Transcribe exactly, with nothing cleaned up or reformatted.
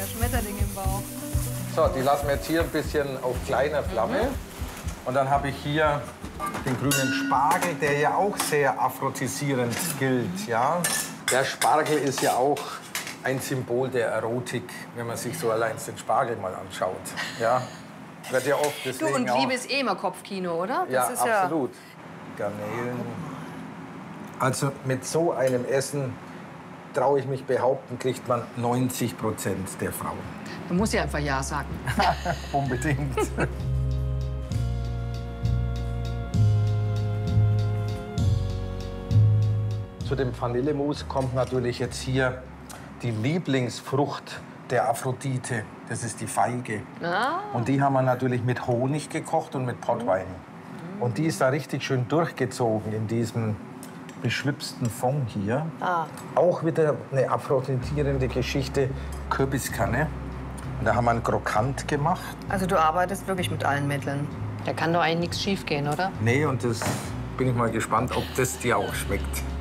ja Schmetterling im Bauch. So, die lassen wir jetzt hier ein bisschen auf kleiner Flamme. Mhm. Und dann habe ich hier den grünen Spargel, der ja auch sehr aphrodisierend gilt. Ja? Der Spargel ist ja auch ein Symbol der Erotik, wenn man sich so allein den Spargel mal anschaut. Ja? Wird ja oft deswegen du, und auch... Liebe ist eh immer Kopfkino, oder? Das ja, ist absolut. Ja... Garnelen. Also mit so einem Essen, traue ich mich behaupten, kriegt man neunzig Prozent der Frauen. Du musst ja einfach Ja sagen. Unbedingt. Zu dem Vanillemus kommt natürlich jetzt hier die Lieblingsfrucht der Aphrodite. Das ist die Feige. Ah. Und die haben wir natürlich mit Honig gekocht und mit Portwein. Mhm. Und die ist da richtig schön durchgezogen in diesem beschwipsten Fond hier. Ah. Auch wieder eine aphrodisierende Geschichte, Kürbiskanne. Und da haben wir einen Krokant gemacht. Also du arbeitest wirklich mit allen Mitteln. Da kann doch eigentlich nichts schief gehen, oder? Nee, und das bin ich mal gespannt, ob das dir auch schmeckt.